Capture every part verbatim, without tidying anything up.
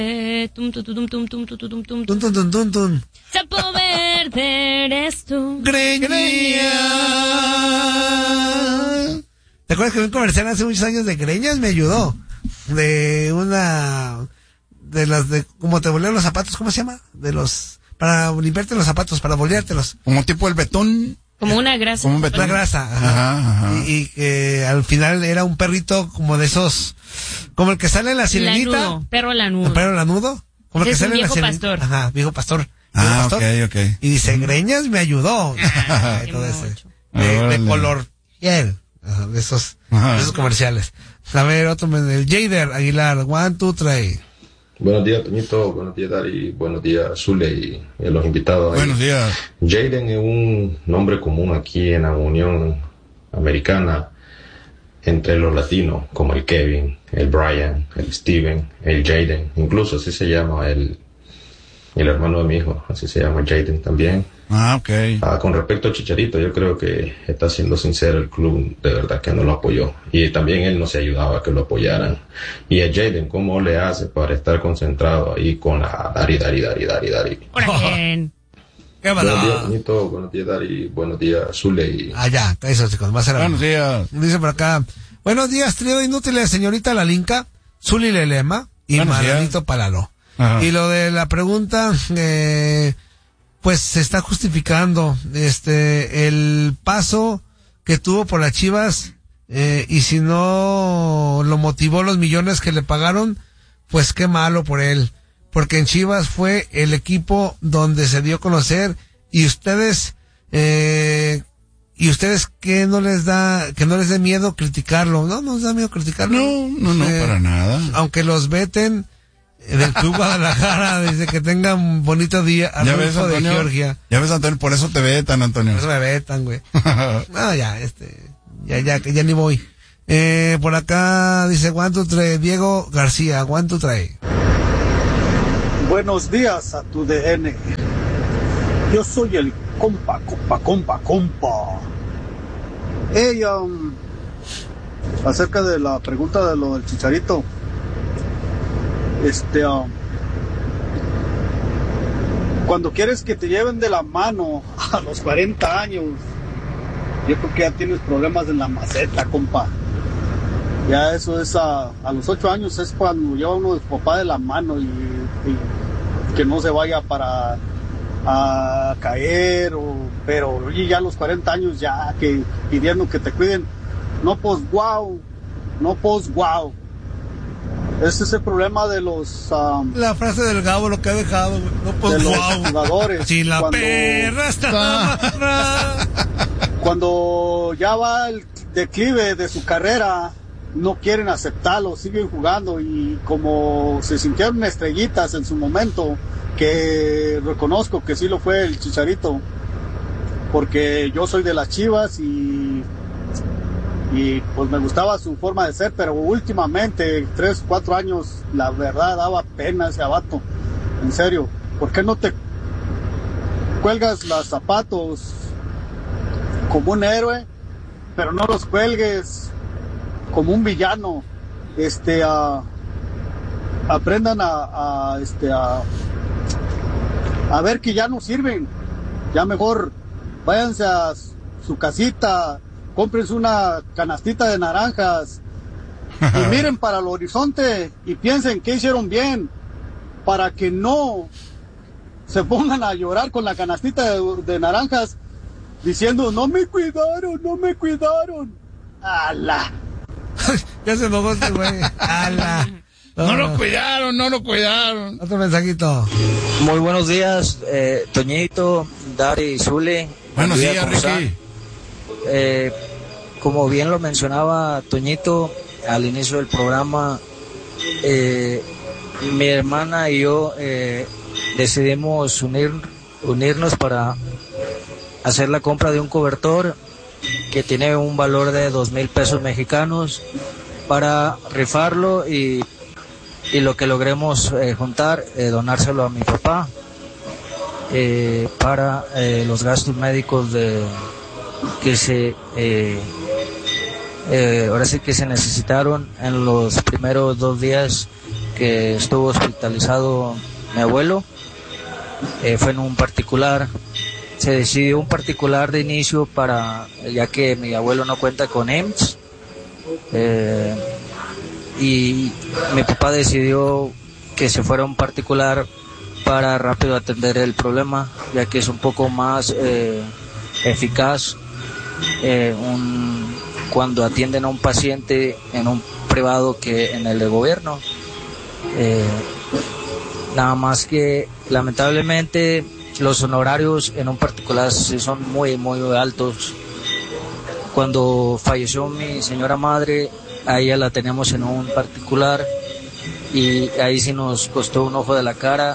Tum, tum, tum, tum, tum, tum, tum, tum, tum. Tun, tun, tun, tun, tun. Sapo verde eres tú. Greñas. ¿Te acuerdas que vi un comercial hace muchos años de Greñas? Me ayudó. De una... De las de... ¿Cómo te bolean los zapatos? ¿Cómo se llama? De los... Para limpiarte los zapatos, para boleártelos. Como tipo el betón. Como una grasa. Como un betón. Una grasa. Ajá. Ajá, ajá. Y, y que al final era un perrito como de esos... Como el que sale en la sirenita. Lanudo, perro lanudo. ¿El perro lanudo? Como el que Es un sale en la viejo sirenita. pastor. Ajá, viejo pastor. Ah, pastor. ok, ok. Y dice, Greñas me ayudó. Ah, Todo ese. mucho. De, de color piel. Ajá, de esos, Ajá. de esos comerciales. A ver, otro, el Jader Aguilar, one, two, three. Buenos días, Toñito. Buenos días, Dari. Buenos días, Zule y, y los invitados. Buenos días. Jaden es un nombre común aquí en la Unión Americana entre los latinos, como el Kevin, el Brian, el Steven, el Jaden. Incluso así se llama el, el hermano de mi hijo. Así se llama Jaden también. Ah, ok. Ah, con respecto a Chicharito, yo creo que está siendo sincero el club, de verdad que no lo apoyó. Y también él no se ayudaba a que lo apoyaran. Y a Jaden, ¿cómo le hace para estar concentrado ahí con la Dari, Dari, Dari, Dari, Dari? Ahora bien. Qué Buenos días, balada. Toñito. Buenos días, Dari. Buenos días, Zule. Y... Ah, ya, eso, chicos, va a ser. Buenos días. Dice por acá, buenos días, trío de inútiles, señorita Lalinka, Zuli Lelema y Buenos días. Manolito Palalo. Ajá. Y lo de la pregunta, eh, pues se está justificando, este, el paso que tuvo por las Chivas, eh, y si no lo motivó los millones que le pagaron, pues qué malo por él, porque en Chivas fue el equipo donde se dio a conocer, y ustedes, eh, y ustedes que no les da, que no les dé miedo criticarlo, no nos da miedo criticarlo. No, no, no, Eh, para nada. Aunque los veten del Club Guadalajara, dice que tengan bonito día, Ya ves, Arnulfo de Antonio. Georgia. Ya ves, Antonio, por eso te vetan, Antonio. Por eso me vetan, güey. No, ya, este, ya, ya, que ya ni voy. Eh, por acá dice, one, two, three, Diego García, one, two, three. Buenos días a tu D N. Yo soy el compa, compa, compa, compa. Hey, um, acerca de la pregunta de lo del Chicharito. Este, um, cuando quieres que te lleven de la mano a los cuarenta años, yo creo que ya tienes problemas en la maceta, compa. Ya eso es a, a los ocho años es cuando lleva uno de su papá de la mano y, y que no se vaya para a caer, o, pero y ya a los cuarenta años ya que pidiendo que te cuiden, no pues wow, no pues wow. Ese es el problema de los um, La frase del Gabo lo que ha dejado, güey. No, pues, de los guau. jugadores. Si la cuando, perra está amarrada. cuando ya va el declive de su carrera, no quieren aceptarlo, siguen jugando, y como se sintieron estrellitas en su momento, que reconozco que sí lo fue el Chicharito, porque yo soy de las Chivas y y pues me gustaba su forma de ser, pero últimamente, tres, cuatro años, la verdad daba pena ese vato, en serio. ¿Por qué no te cuelgas los zapatos como un héroe, pero no los cuelgues como un villano? Este, a, aprendan a, a, este, a, a ver que ya no sirven, ya mejor váyanse a su casita, cómprense una canastita de naranjas y miren para el horizonte y piensen qué hicieron bien para que no se pongan a llorar con la canastita de, de naranjas diciendo no me cuidaron, no me cuidaron. ¡Ala! Ya se enojó este güey. ¡Ala! No, no lo cuidaron, no lo cuidaron. Otro mensajito. Muy buenos días, eh, Toñito, Dari, Zule. Buenos Buen día, días, ¿cómo están? Ricky. Eh, como bien lo mencionaba Toñito al inicio del programa, eh, mi hermana y yo eh, decidimos unir, unirnos para hacer la compra de un cobertor que tiene un valor de dos mil pesos mexicanos para rifarlo y, y lo que logremos eh, juntar, eh, donárselo a mi papá eh, para eh, los gastos médicos de que se eh, eh, ahora sí que se necesitaron en los primeros dos días que estuvo hospitalizado mi abuelo. Eh, fue en un particular. Se decidió un particular de inicio para, ya que mi abuelo no cuenta con E M S S. Eh, y mi papá decidió que se fuera a un particular para rápido atender el problema, ya que es un poco más eh, eficaz eh, un, cuando atienden a un paciente en un privado que en el de gobierno. Eh, nada más que lamentablemente los honorarios en un particular sí son muy muy altos. Cuando falleció mi señora madre, a ella la teníamos en un particular y ahí sí nos costó un ojo de la cara.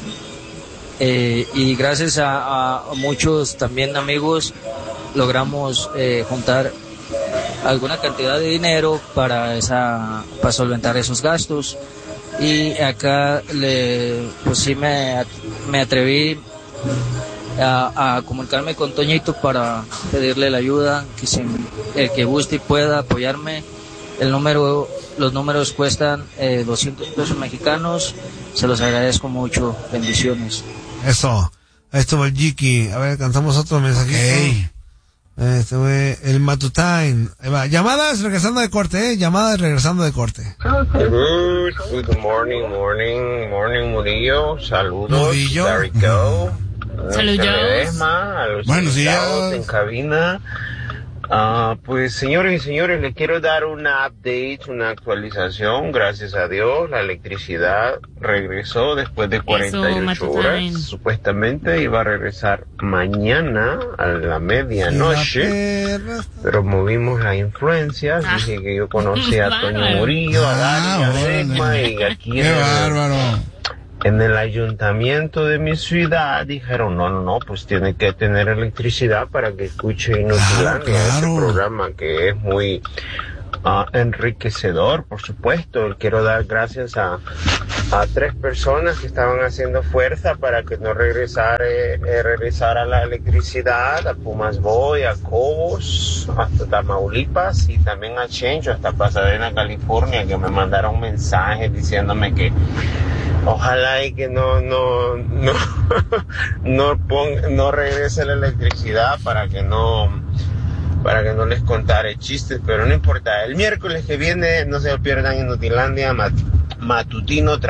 Eh, y gracias a, a muchos también amigos logramos eh, juntar alguna cantidad de dinero para esa para solventar esos gastos. Y acá le pues sí me, me atreví a, a comunicarme con Toñito para pedirle la ayuda, que si el que guste y pueda apoyarme. El número, los números cuestan eh, doscientos pesos mexicanos. Se los agradezco mucho. Bendiciones. Eso. Ahí estuvo el Jiki. A ver, cantamos otro mensajito. Hey. Este fue el Matutine. Ahí va. Llamadas regresando de corte, eh. Llamadas regresando de corte. Good, good morning, morning, morning, Murillo. Saludos. Murillo. There we go. Saludos. A los Buenos invitados días. en cabina. Ah, pues señores y señores, les quiero dar una update, una actualización. Gracias a Dios, la electricidad regresó después de cuarenta y ocho Eso, horas. Matutine. Supuestamente iba a regresar mañana a la medianoche. La perra. Pero movimos las influencias, Ah. dije que yo conocía a Toño Bárbaro. Murillo, a Ah, Dani, a órale. Sigma, y aquí Qué en el, bárbaro. en el ayuntamiento de mi ciudad dijeron, no, no, no, pues tiene que tener electricidad para que escuche Inutilandia, Claro, claro. ese programa que es muy ah, enriquecedor, por supuesto. Quiero dar gracias a, a tres personas que estaban haciendo fuerza para que no regresara, eh, regresara la electricidad, a Pumas Boy, a Cobos, hasta Tamaulipas, y también a Chencho, hasta Pasadena, California, que me mandaron mensajes diciéndome que ojalá y que no no no no ponga, no regrese la electricidad para que no para que no les contare chistes, pero no importa. El miércoles que viene no se lo pierdan en Inutilandia, mat, matutino tra